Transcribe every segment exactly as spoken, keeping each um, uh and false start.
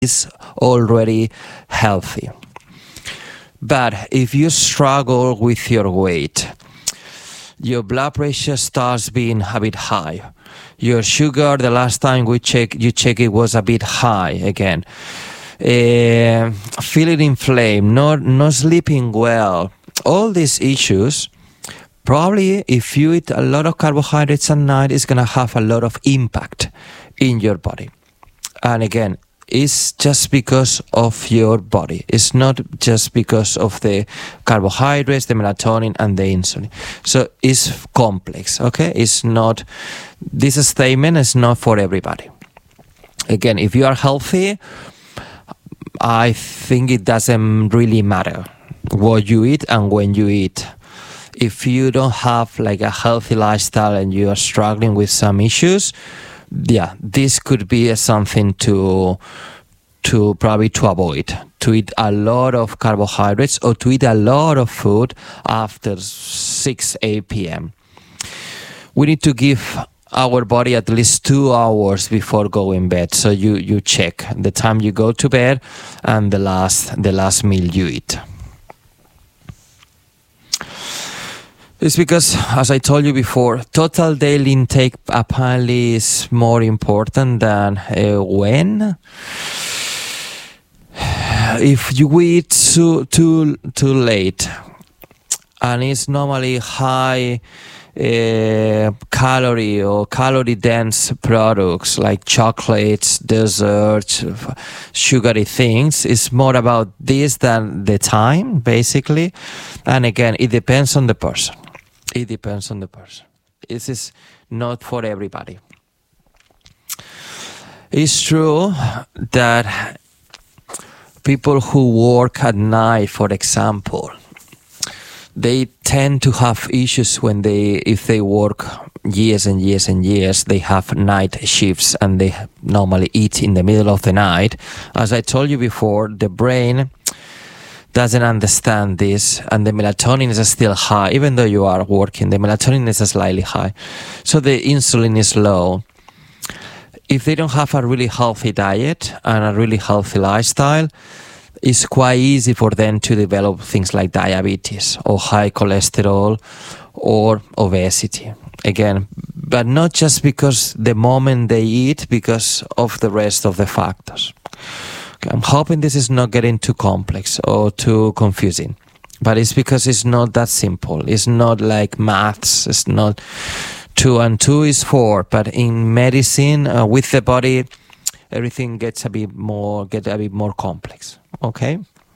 is already healthy. But if you struggle with your weight, your blood pressure starts being a bit high, your sugar, the last time we check, you check it was a bit high again, uh, feeling inflamed, not, not sleeping well, all these issues, probably if you eat a lot of carbohydrates at night, it's going to have a lot of impact in your body. And again, it's just because of your body. It's not just because of the carbohydrates, the melatonin, and the insulin. So it's complex, okay? It's not, this statement is not for everybody. Again, if you are healthy, I think it doesn't really matter what you eat and when you eat. If you don't have like a healthy lifestyle and you are struggling with some issues, yeah, this could be something to to probably to avoid, to eat a lot of carbohydrates or to eat a lot of food after six, eight p.m. We need to give our body at least two hours before going bed. So you, you check the time you go to bed and the last the last meal you eat. It's because, as I told you before, total daily intake apparently is more important than uh, when. If you eat too, too, too late, and it's normally high uh, calorie or calorie dense products like chocolates, desserts, sugary things, it's more about this than the time, basically. And again, it depends on the person. It depends on the person. This is not for everybody. It's true that people who work at night, for example, they tend to have issues when they, if they work years and years and years, they have night shifts and they normally eat in the middle of the night. As I told you before, the brain doesn't understand this, and the melatonin is still high. Even though you are working, the melatonin is slightly high. So the insulin is low. If they don't have a really healthy diet and a really healthy lifestyle, it's quite easy for them to develop things like diabetes or high cholesterol or obesity. Again, but not just because the moment they eat, because of the rest of the factors. I'm hoping this is not getting too complex or too confusing, but it's because it's not that simple. It's not like maths. It's not two and two is four, but in medicine, uh, with the body, everything gets a bit more, get a bit more complex. Okay.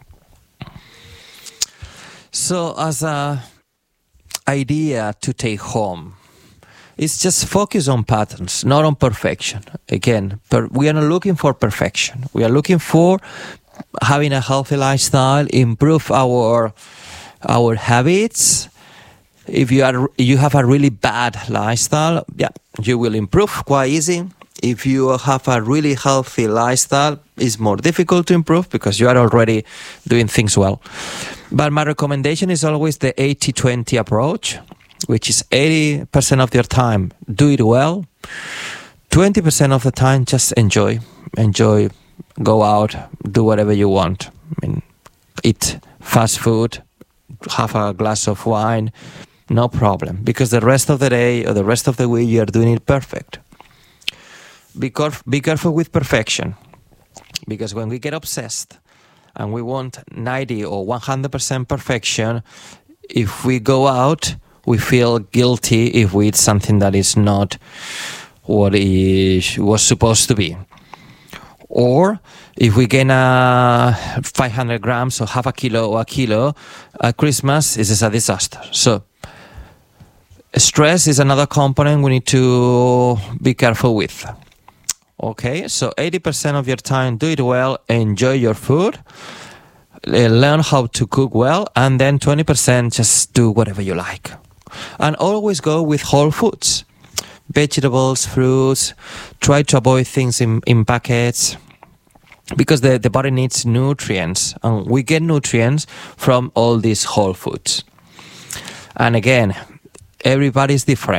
So as a idea to take home, it's just focus on patterns, not on perfection. Again, per, we are not looking for perfection. We are looking for having a healthy lifestyle, improve our our habits. If you are you have a really bad lifestyle, yeah, you will improve quite easy. If you have a really healthy lifestyle, it's more difficult to improve because you are already doing things well. But my recommendation is always the eighty twenty approach, which is eighty percent of your time, do it well. twenty percent of the time, just enjoy. Enjoy, go out, do whatever you want. I mean, eat fast food, have a glass of wine, no problem. Because the rest of the day or the rest of the week, you're doing it perfect. Be, carf- be careful with perfection. Because when we get obsessed and we want ninety or one hundred percent perfection, if we go out, we feel guilty if we eat something that is not what it was supposed to be. Or if we gain a five hundred grams or half a kilo or a kilo at Christmas, this is a disaster. So stress is another component we need to be careful with. Okay, so eighty percent of your time, do it well, enjoy your food, learn how to cook well, and then twenty percent just do whatever you like. And always go with whole foods, vegetables, fruits. Try to avoid things in, in packets because the, the body needs nutrients, and we get nutrients from all these whole foods. And again, everybody's different.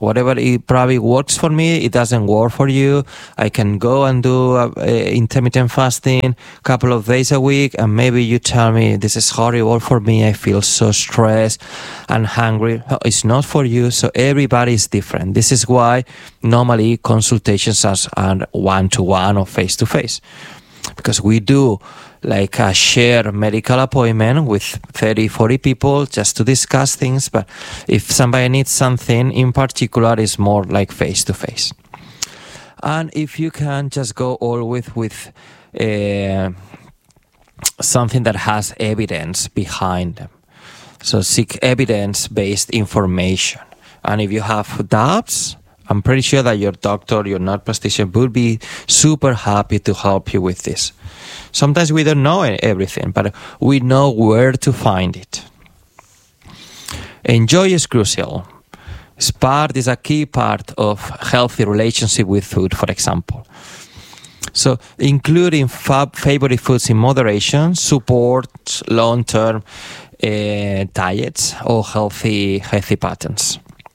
Whatever it probably works for me, it doesn't work for you. I can go and do uh, intermittent fasting a couple of days a week, and maybe you tell me this is horrible for me. I feel so stressed and hungry. No, it's not for you. So everybody is different. This is why normally consultations are one-to-one or face-to-face, because we do like a shared medical appointment with thirty, forty people just to discuss things. But if somebody needs something in particular, it's more like face to face. And if you can just go always with uh, something that has evidence behind them. So seek evidence-based information. And if you have doubts, I'm pretty sure that your doctor, your nurse practitioner would be super happy to help you with this. Sometimes we don't know everything, but we know where to find it. Enjoy is crucial. It's part is a key part of healthy relationship with food, for example. So including fab favorite foods in moderation supports long-term uh, diets or healthy healthy patterns.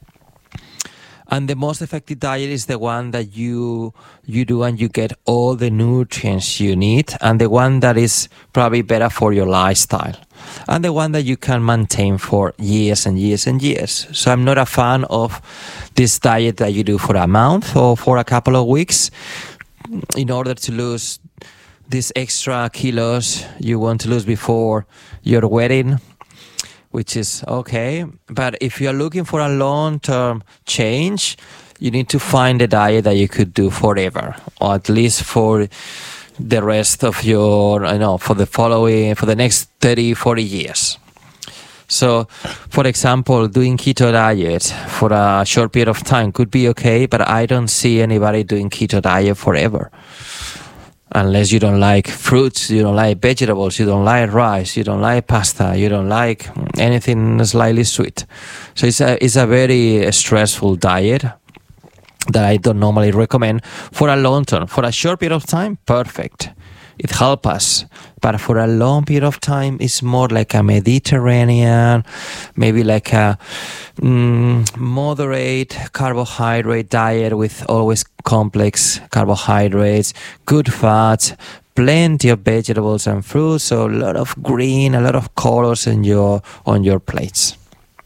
And the most effective diet is the one that you you do and you get all the nutrients you need, and the one that is probably better for your lifestyle, and the one that you can maintain for years and years and years. So I'm not a fan of this diet that you do for a month or for a couple of weeks in order to lose these extra kilos you want to lose before your wedding, which is okay. But if you're looking for a long-term change, you need to find a diet that you could do forever, or at least for the rest of your, I know, for the following, for the next thirty, forty years. So, for example, doing keto diet for a short period of time could be okay, but I don't see anybody doing keto diet forever. Unless you don't like fruits, you don't like vegetables, you don't like rice, you don't like pasta, you don't like anything slightly sweet. So it's a, it's a very stressful diet that I don't normally recommend for a long term. For a short period of time, perfect. It helps us. But for a long period of time, it's more like a Mediterranean, maybe like a mm, moderate carbohydrate diet with always complex carbohydrates, good fats, plenty of vegetables and fruits, so a lot of green, a lot of colors in your on your plates.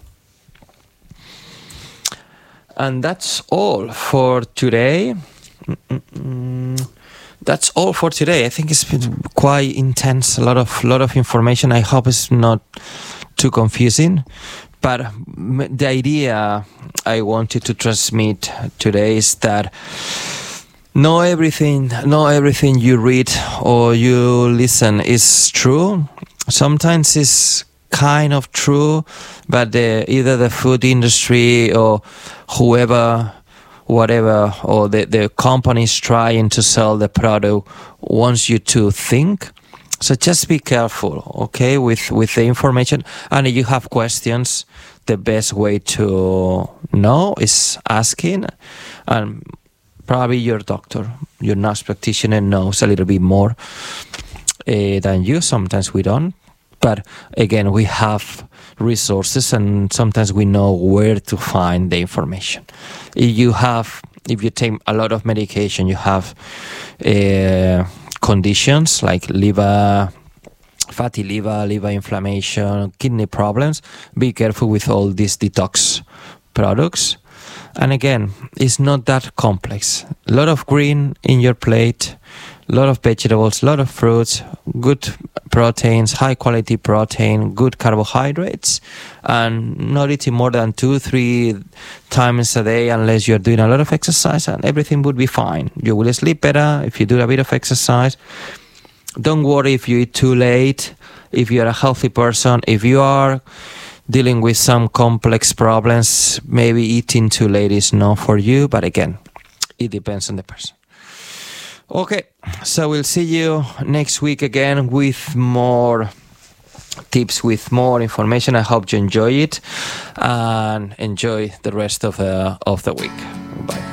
And that's all for today. Mm-mm-mm. That's all for today. I think it's been quite intense, a lot of lot of information. I hope it's not too confusing. But the idea I wanted to transmit today is that not everything, not everything you read or you listen is true. Sometimes it's kind of true, but the, either the food industry or whoever, whatever, or the, the companies trying to sell the product wants you to think. So just be careful, okay, with, with the information. And if you have questions, the best way to know is asking. And probably your doctor, your nurse practitioner knows a little bit more uh, than you. Sometimes we don't. But again, we have resources and sometimes we know where to find the information. If you have, if you take a lot of medication, you have uh, conditions like liver, fatty liver, liver inflammation, kidney problems, be careful with all these detox products. And again, it's not that complex. A lot of green in your plate, a lot of vegetables, a lot of fruits, good proteins, high quality protein, good carbohydrates, and not eating more than two, three times a day unless you're doing a lot of exercise, and everything would be fine. You will sleep better if you do a bit of exercise. Don't worry if you eat too late, if you're a healthy person. If you are dealing with some complex problems, maybe eating too late is not for you, but again, it depends on the person. Okay, so we'll see you next week again with more tips, with more information. I hope you enjoy it and enjoy the rest of the of the week. Bye.